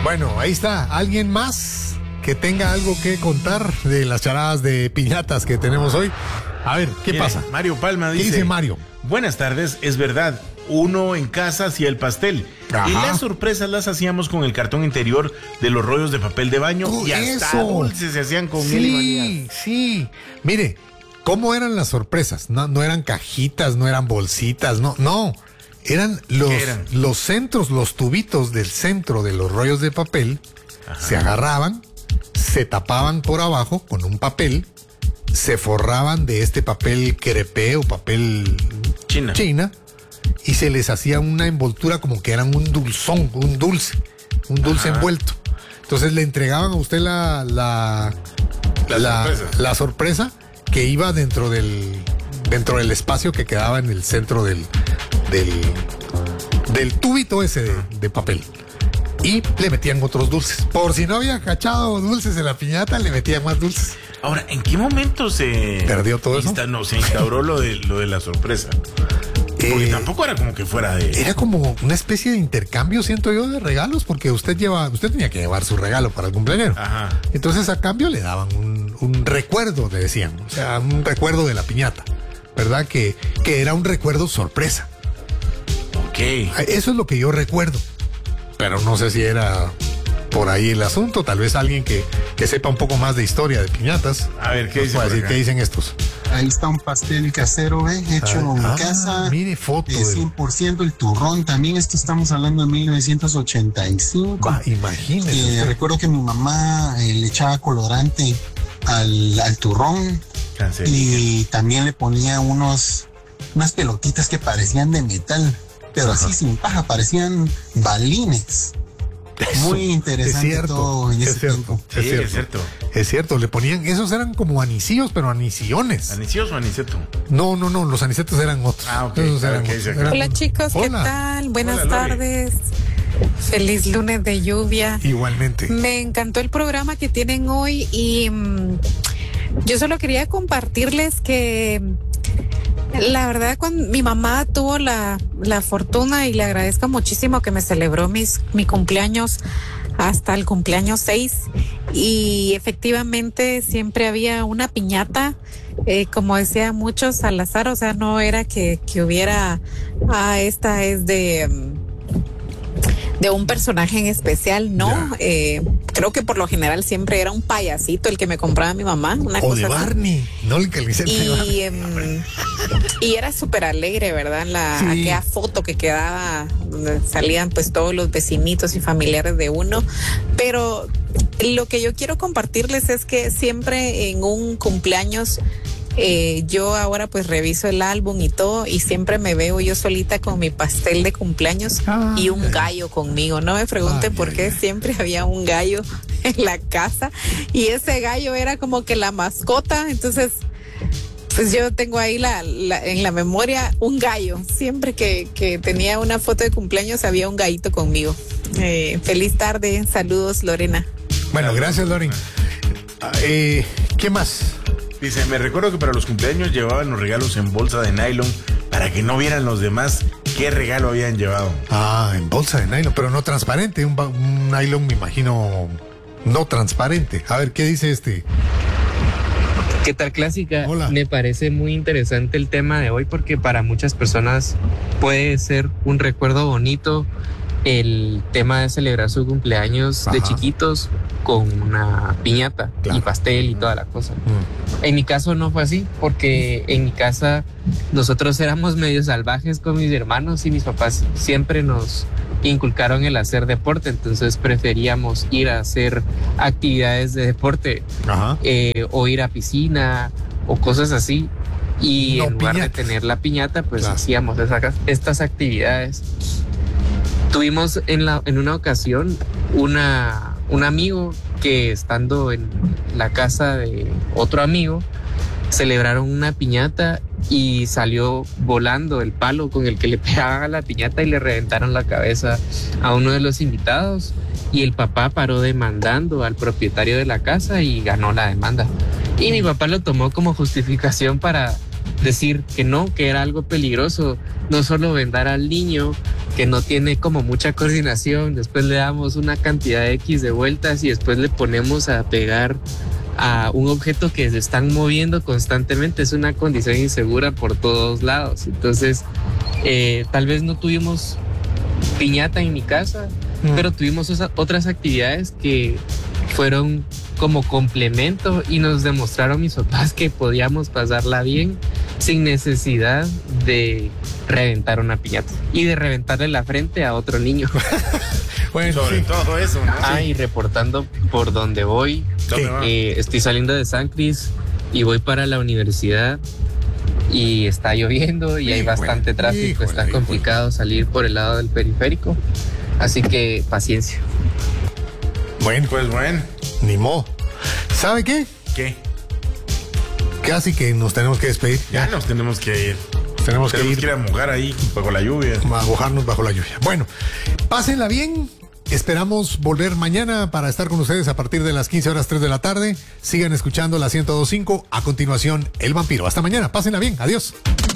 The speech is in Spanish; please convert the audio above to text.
Bueno, ahí está. ¿Alguien más que tenga algo que contar de las charadas de piñatas que tenemos hoy? A ver, ¿qué pasa? Mario Palma ¿Qué dice: dice Mario? Buenas tardes, es verdad, uno en casa hacía el pastel. Ajá. Y las sorpresas las hacíamos con el cartón interior de los rollos de papel de baño y hasta eso. dulces se hacían con miel y vanilla. Sí. Mire, ¿cómo eran las sorpresas? No eran cajitas, no eran bolsitas, no. Eran los centros, los tubitos del centro de los rollos de papel. Ajá. Se agarraban, se tapaban por abajo con un papel, se forraban de este papel crepé o papel China y se les hacía una envoltura como que eran un dulzón, un dulce envuelto. Entonces le entregaban a usted la sorpresa que iba dentro del espacio que quedaba en el centro del tubito ese de papel. Y le metían otros dulces. Por si no había cachado dulces en la piñata, le metían más dulces. Ahora, ¿en qué momento se perdió todo eso? Se instauró lo de la sorpresa. Porque tampoco era como que fuera de... Era como una especie de intercambio, siento yo, de regalos, porque usted tenía que llevar su regalo para el cumpleañero. Ajá. Entonces a cambio le daban un recuerdo, le decían, o sea, un recuerdo de la piñata, ¿verdad? Que era un recuerdo sorpresa. Ok. Eso es lo que yo recuerdo, pero no sé si era por ahí el asunto, tal vez alguien que sepa un poco más de historia de piñatas. A ver, ¿qué dicen estos? Ahí está un pastel casero, hecho en casa. Mire, foto. 100% el turrón. También esto estamos hablando de 1985. Imagínese. Recuerdo que mi mamá le echaba colorante al turrón. Y también le ponía unas pelotitas que parecían de metal, pero así sin paja, parecían balines. Eso, muy interesante todo en ese tiempo. Es cierto, le ponían, esos eran como anisillos, pero anisillones. ¿Anisillos o aniceto? No, los anicetos eran otros. Hola chicos, ¿qué tal? Buenas tardes. Feliz lunes de lluvia. Igualmente. Me encantó el programa que tienen hoy y yo solo quería compartirles que la verdad, cuando mi mamá tuvo la fortuna, y le agradezco muchísimo que me celebró mi cumpleaños hasta el cumpleaños 6, y efectivamente siempre había una piñata, como decía muchos al azar, o sea, no era que hubiera, esta es de un personaje en especial, no. Creo que por lo general siempre era un payasito el que me compraba mi mamá, una o cosa de Barney, así. no el que le hicieron de Barney. Y era súper alegre, ¿verdad? Aquella foto que quedaba donde salían pues todos los vecinitos y familiares de uno. Pero lo que yo quiero compartirles es que siempre en un cumpleaños, yo ahora pues reviso el álbum y todo, y siempre me veo yo solita con mi pastel de cumpleaños y un gallo conmigo. No me pregunten por qué siempre había un gallo en la casa, y ese gallo era como que la mascota. Entonces pues yo tengo ahí en la memoria un gallo. Siempre que tenía una foto de cumpleaños había un gallito conmigo. Feliz tarde, saludos, Lorena. Bueno, gracias, Loren. ¿Qué más? Dice, me recuerdo que para los cumpleaños llevaban los regalos en bolsa de nylon para que no vieran los demás qué regalo habían llevado. En bolsa de nylon, pero no transparente. Un nylon, me imagino, no transparente. A ver, ¿qué dice este? ¿Qué tal, Clásica? Hola. Me parece muy interesante el tema de hoy, porque para muchas personas puede ser un recuerdo bonito el tema de celebrar su cumpleaños de chiquitos con una piñata y pastel y toda la cosa. En mi caso no fue así, porque en mi casa nosotros éramos medio salvajes con mis hermanos, y mis papás siempre nos inculcaron el hacer deporte, entonces preferíamos ir a hacer actividades de deporte, o ir a piscina o cosas así, y en lugar de tener la piñata pues hacíamos estas actividades. Tuvimos en una ocasión un amigo que, estando en la casa de otro amigo, celebraron una piñata y salió volando el palo con el que le pegaban a la piñata y le reventaron la cabeza a uno de los invitados, y el papá paró demandando al propietario de la casa y ganó la demanda. Y mi papá lo tomó como justificación para decir que no, que era algo peligroso, no solo vendar al niño que no tiene como mucha coordinación, después le damos una cantidad X de vueltas y después le ponemos a pegar a un objeto que se están moviendo constantemente. Es una condición insegura por todos lados. Entonces, tal vez no tuvimos piñata en mi casa, pero tuvimos otras actividades que fueron como complemento y nos demostraron mis papás que podíamos pasarla bien sin necesidad de reventar una piñata y de reventarle la frente a otro niño. Bueno, sobre todo eso, ¿no? Y reportando por donde voy. Estoy saliendo de San Cris y voy para la universidad y está lloviendo y hay bastante tráfico. Está complicado salir por el lado del periférico, así que paciencia. Bueno, pues bueno, ni modo. ¿Sabe qué? ¿Qué? Casi que nos tenemos que despedir. Ya nos tenemos que ir. Tenemos que ir a mojar ahí bajo la lluvia. A mojarnos bajo la lluvia. Bueno, pásenla bien. Esperamos volver mañana para estar con ustedes a partir de las 15 horas 3 de la tarde. Sigan escuchando la 102.5. A continuación, El Vampiro. Hasta mañana. Pásenla bien. Adiós.